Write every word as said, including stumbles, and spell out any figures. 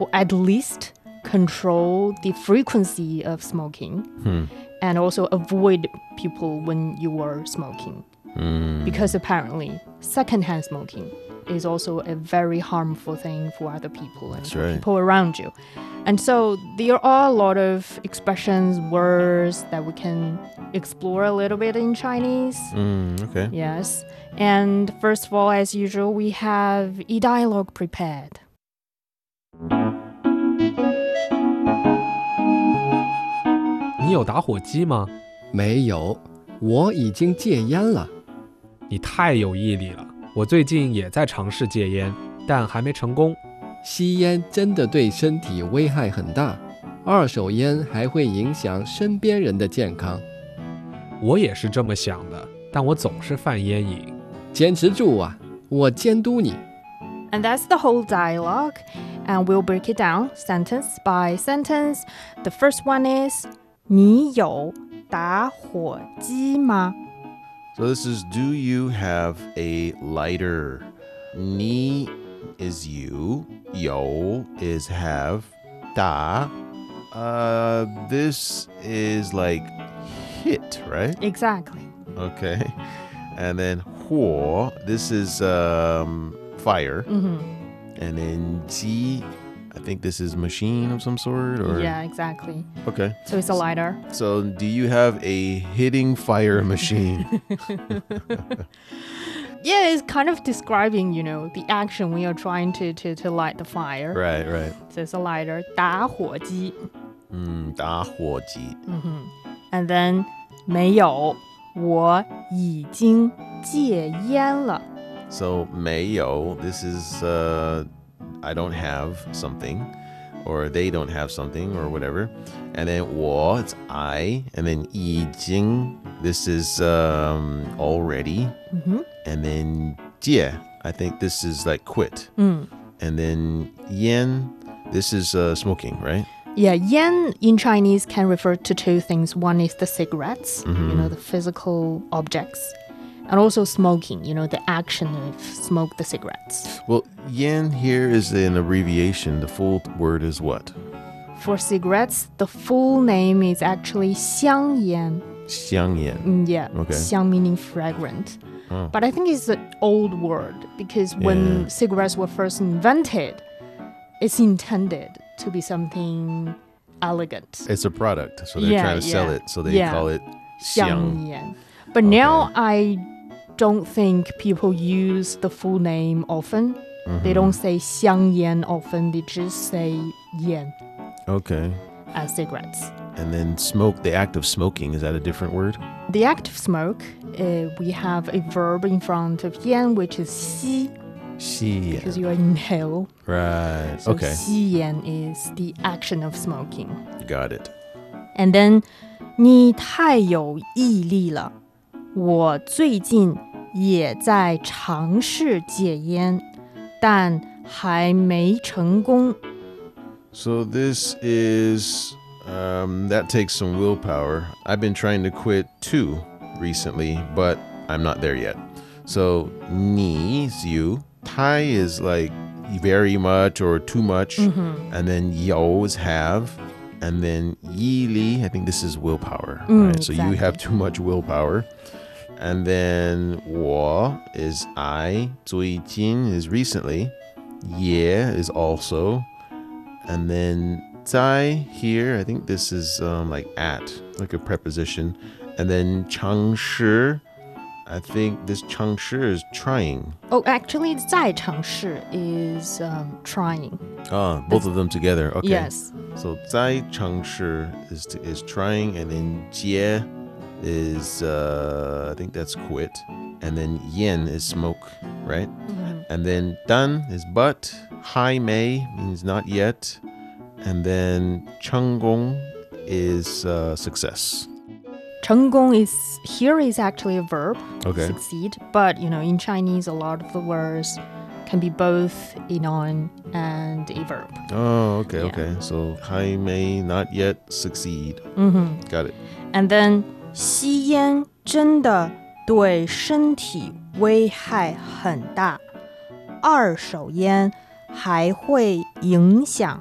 or at least control the frequency of smoking Hmm. and also avoid people when you are smoking. Mm. Because apparently secondhand smoking is also a very harmful thing for other people and That's for right. people around you. And so there are a lot of expressions, words that we can explore a little bit in Chinese. Mm, okay. Yes. And first of all, as usual, we have a dialogue prepared. 你有打火机吗？ 没有，我已经戒烟了。 你太有毅力了。我最近也在尝试戒烟，但还没成功。 吸烟真的对身体危害很大，二手烟还会影响身边人的健康。 我也是这么想的，但我总是犯烟瘾。 坚持住啊，我监督你。 And that's the whole dialogue. And we'll break it down sentence by sentence. The first one is 你有打火机吗? So this is, do you have a lighter? Ni is you. Yo is have. Da. Uh, this is like hit, right? Exactly. Okay. And then huo, this is um, fire. Mm-hmm. And then ji, I think this is machine of some sort, or Yeah, exactly. okay. So it's a lighter. So do you have a hitting fire machine? Yeah, it's kind of describing, you know, the action when you're trying to, to, to light the fire. Right, right. So it's a lighter. 打火机. Mm, 打火机. Mm-hmm. And then 没有，我已经戒烟了. So 没有, this is uh, I don't have something, or they don't have something, or whatever. And then 我, it's I. And then 已经, this is um, already. Mm-hmm. And then 戒, I think this is like quit. Mm. And then 烟, this is uh, smoking, right? Yeah, yan in Chinese can refer to two things. One is the cigarettes, Mm-hmm. you know, the physical objects. And also smoking, you know, the action of smoke the cigarettes. Well, yen here is an abbreviation. The full word is what? For cigarettes, the full name is actually 香烟. xiang yan. Mm, yeah, Okay. 香 meaning fragrant. Oh. But I think it's an old word because when Yeah. cigarettes were first invented, it's intended to be something elegant. It's a product, so they're Yeah, trying to sell yeah. it, so they Yeah. call it 香 xiang. 烟. But now I don't think people use the full name often. They don't say 香烟 often, they just say 烟 Okay. as cigarettes. And then smoke, the act of smoking, is that a different word? The act of smoke, uh, we have a verb in front of 烟, which is 吸, Xi. because you inhale. Right. So Okay. 吸烟 is the action of smoking. Got it. And then 你太有毅力了，我最近也在尝试戒烟，但还没成功。 So this is, um, that takes some willpower. I've been trying to quit too recently, but I'm not there yet. So ni is you. Tai is like very much or too much. And then yo is have. And then yi li, I think this is willpower. Mm, right? So you exactly. have too much willpower. And then 我 is I. 最近 is recently. 也 is also. And then 在 here, I think this is um, like at, like a preposition. And then 尝试, I think this 尝试 is trying. Oh, actually, 在尝试 is um, trying. Ah, both of them together. Okay. Yes. So 在尝试 is to, is trying, and then 戒 is uh, I think that's quit, and then 烟 is smoke, right? And then dan is but, 还没 means not yet, and then 成功 is uh, success. 成功 is here is actually a verb, Okay. succeed. But you know, in Chinese, a lot of the words can be both a noun and a verb. Oh, okay, Yeah. okay. So 还没 not yet succeed. Mm-hmm. Got it. And then 吸烟真的对身体危害很大，二手烟还会影响